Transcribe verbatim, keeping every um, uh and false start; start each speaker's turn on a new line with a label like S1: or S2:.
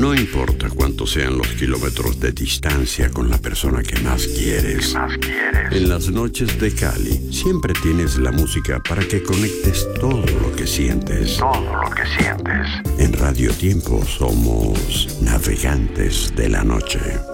S1: No importa cuántos sean los kilómetros de distancia con la persona que más quieres.
S2: ¿Qué más quieres?
S1: En las noches de Cali siempre tienes la música para que conectes todo lo que sientes.
S2: Todo lo que sientes.
S1: En Radio Tiempo somos navegantes de la noche.